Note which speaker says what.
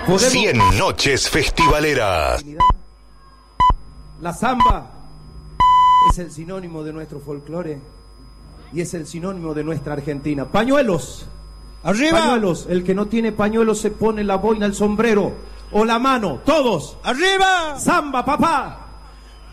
Speaker 1: 100 noches festivaleras.
Speaker 2: La samba es el sinónimo de nuestro folclore y es el sinónimo de nuestra Argentina. Pañuelos.
Speaker 3: ¡Arriba!
Speaker 2: Pañuelos. El que no tiene pañuelos se pone la boina, el sombrero o la mano. Todos.
Speaker 3: ¡Arriba!
Speaker 2: Samba, papá.